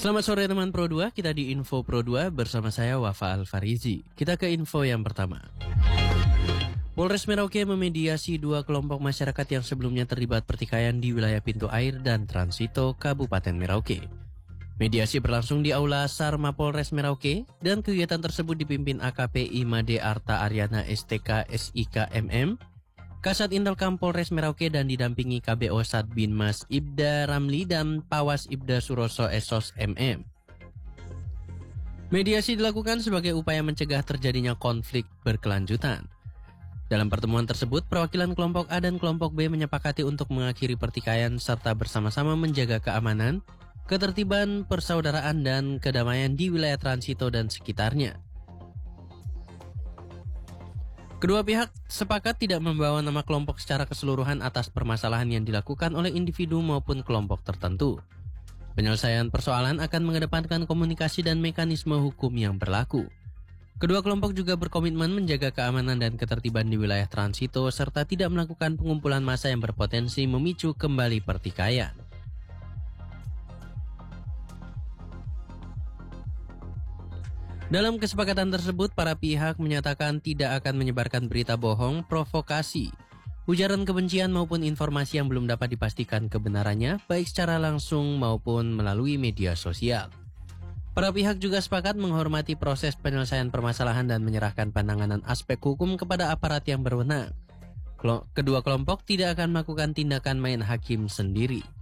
Selamat sore teman Pro 2, kita di Info Pro 2 bersama saya Wafa Al-Farizi. Kita ke info yang pertama. Polres Merauke memediasi dua kelompok masyarakat yang sebelumnya terlibat pertikaian di wilayah Pintu Air dan Transito, Kabupaten Merauke. Mediasi berlangsung di Aula Sarma Polres Merauke dan kegiatan tersebut dipimpin AKP Imade Arta Aryana STK SIK MM, Kasat Intelkam Polres Merauke dan didampingi KBO Satbinmas Ibda Ramli dan Pawas Ibda Suroso Esos MM. Mediasi dilakukan sebagai upaya mencegah terjadinya konflik berkelanjutan. Dalam pertemuan tersebut, perwakilan kelompok A dan kelompok B menyepakati untuk mengakhiri pertikaian serta bersama-sama menjaga keamanan, ketertiban, persaudaraan, dan kedamaian di wilayah Transito dan sekitarnya. Kedua pihak sepakat tidak membawa nama kelompok secara keseluruhan atas permasalahan yang dilakukan oleh individu maupun kelompok tertentu. Penyelesaian persoalan akan mengedepankan komunikasi dan mekanisme hukum yang berlaku. Kedua kelompok juga berkomitmen menjaga keamanan dan ketertiban di wilayah Transito serta tidak melakukan pengumpulan massa yang berpotensi memicu kembali pertikaian. Dalam kesepakatan tersebut, para pihak menyatakan tidak akan menyebarkan berita bohong, provokasi, ujaran kebencian maupun informasi yang belum dapat dipastikan kebenarannya, baik secara langsung maupun melalui media sosial. Para pihak juga sepakat menghormati proses penyelesaian permasalahan dan menyerahkan penanganan aspek hukum kepada aparat yang berwenang. Kedua kelompok tidak akan melakukan tindakan main hakim sendiri.